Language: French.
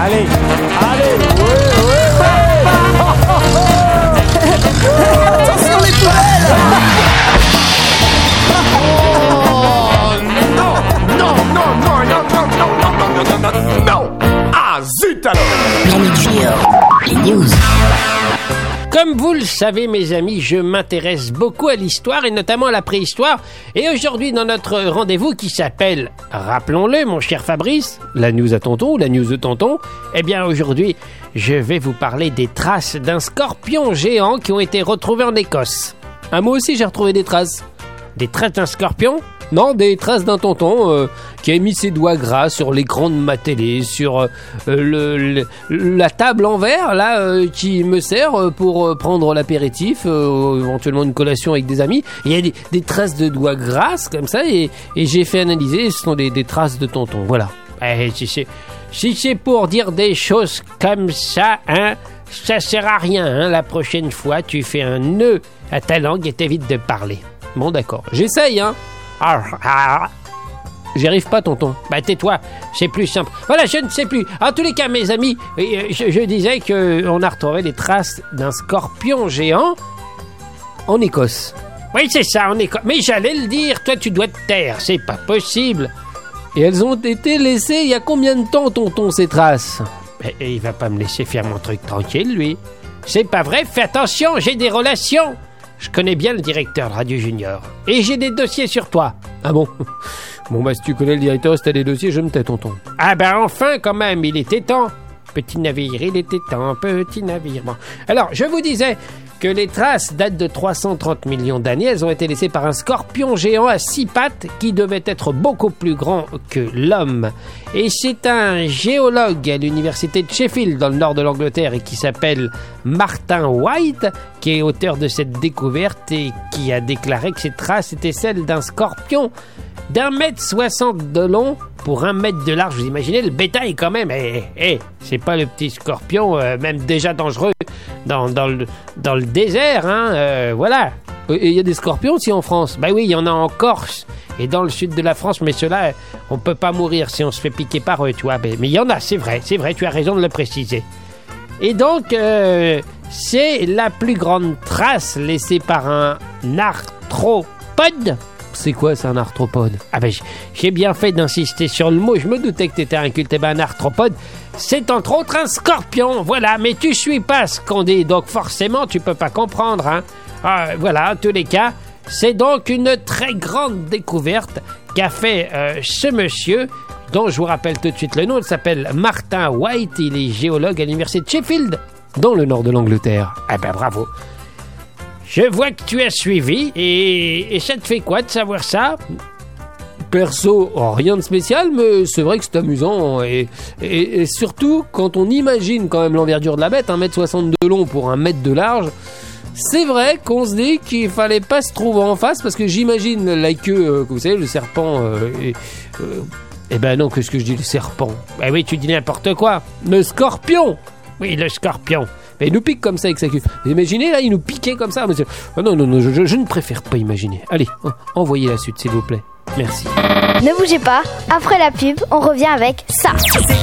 Allez, Attention les poubelles. non. Ah, zut alors. Planète Junior, les news. Comme vous le savez, mes amis, je m'intéresse beaucoup à l'histoire et notamment à la préhistoire. Et aujourd'hui, dans notre rendez-vous qui s'appelle, rappelons-le, mon cher Fabrice, la news à tonton ou la news de tonton, eh bien aujourd'hui, je vais vous parler des traces d'un scorpion géant qui ont été retrouvées en Écosse. Ah, moi aussi, j'ai retrouvé des traces. Des traces d'un scorpion ? Non, des traces d'un tonton qui a mis ses doigts gras sur l'écran de ma télé, sur la table en verre là qui me sert pour prendre l'apéritif, éventuellement une collation avec des amis. Il y a des traces de doigts grasses comme ça et j'ai fait analyser, ce sont des traces de tonton. Voilà. Si c'est pour dire des choses comme ça, hein, ça sert à rien. Hein. La prochaine fois, tu fais un nœud à ta langue et t'évites de parler. Bon, d'accord. J'essaye, hein. J'y arrive pas, tonton. Bah tais-toi, c'est plus simple. Voilà, je ne sais plus. En tous les cas, mes amis, je disais qu'on a retrouvé les traces d'un scorpion géant en Écosse. Oui, c'est ça, en Écosse. Mais j'allais le dire, toi tu dois te taire, c'est pas possible. Et elles ont été laissées il y a combien de temps, tonton, ces traces ? Il va pas me laisser faire mon truc tranquille, lui. C'est pas vrai, fais attention, j'ai des relations. Je connais bien le directeur de Radio Junior. Et j'ai des dossiers sur toi. Ah bon ? Bon bah si tu connais le directeur, si t'as des dossiers, je me tais, tonton. Ah bah enfin quand même, il était temps. Petit navire, il était temps, petit navire. Bon. Alors, je vous disais que les traces datent de 330 millions d'années. Elles ont été laissées par un scorpion géant à 6 pattes qui devait être beaucoup plus grand que l'homme. Et c'est un géologue à l'université de Sheffield, dans le nord de l'Angleterre, et qui s'appelle Martin White, qui est auteur de cette découverte et qui a déclaré que ces traces étaient celles d'un scorpion d'1,60 m de long pour 1 mètre de large. Vous imaginez le bétail quand même. C'est pas le petit scorpion, même déjà dangereux dans le désert, hein, voilà. Et il y a des scorpions aussi en France. Bah oui, il y en a en Corse et dans le sud de la France, mais ceux-là, on peut pas mourir si on se fait piquer par eux, tu vois. Mais il y en a, c'est vrai, tu as raison de le préciser. Et donc, c'est la plus grande trace laissée par un arthropode. C'est quoi, c'est un arthropode ? Ah ben, j'ai bien fait d'insister sur le mot, je me doutais que t'étais inculte. Eh ben, un arthropode, c'est entre autres un scorpion, voilà, mais tu suis pas ce qu'on dit, donc forcément, tu peux pas comprendre, hein. Voilà, en tous les cas, c'est donc une très grande découverte qu'a fait ce monsieur, dont je vous rappelle tout de suite le nom, il s'appelle Martin White, il est géologue à l'université de Sheffield, dans le nord de l'Angleterre. Ah ben, bravo. Je vois que tu as suivi, et ça te fait quoi de savoir ça ? Perso, rien de spécial, mais c'est vrai que c'est amusant, et surtout, quand on imagine quand même l'envergure de la bête, 1,60 m de long pour 1 mètre de large, c'est vrai qu'on se dit qu'il fallait pas se trouver en face, parce que j'imagine la queue, vous savez, le serpent, eh ben non, qu'est-ce que je dis, le serpent ? Ben oui, tu dis n'importe quoi, le scorpion ! Oui, le scorpion. Mais il nous pique comme ça avec sa queue. Vous imaginez, là, il nous piquait comme ça, monsieur. Oh, non, je ne préfère pas imaginer. Allez, envoyez la suite, s'il vous plaît. Merci. Ne bougez pas, après la pub, on revient avec ça. C'est